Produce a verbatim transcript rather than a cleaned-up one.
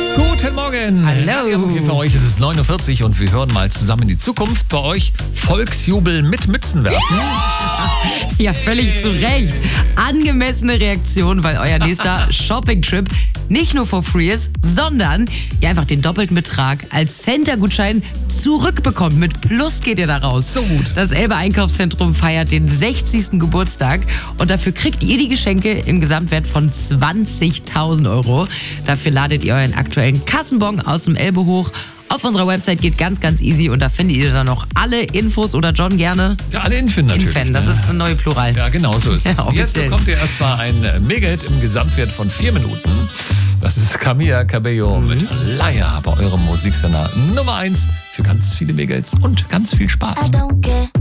Guten Morgen. Hallo. Für euch ist es neun Uhr vierzig und wir hören mal zusammen in die Zukunft. Bei euch Volksjubel mit Mützen werfen. Ja, völlig zu Recht. Angemessene Reaktion, weil euer nächster Shopping-Trip nicht nur for free ist, sondern ihr einfach den doppelten Betrag als Center-Gutschein zurückbekommt. Mit Plus geht ihr da raus. So gut. Das Elbe Einkaufszentrum feiert den sechzigsten Geburtstag und dafür kriegt ihr die Geschenke im Gesamtwert von zwanzigtausend Euro. Dafür ladet ihr euren aktuellen Kassenbon aus dem Elbe hoch. Auf unserer Website geht ganz, ganz easy und da findet ihr dann noch alle Infos oder John gerne. Ja, alle Infin natürlich. Infan, das ist eine neue Plural. Ja, genau so ist es. Ja, Und jetzt offiziell. bekommt ihr erstmal ein Mega-Hit im Gesamtwert von vier Minuten. Das ist Camila Cabello mit Laia bei eurem Musiksender Nummer eins für ganz viele Mega-Hits und ganz viel Spaß. I don't care.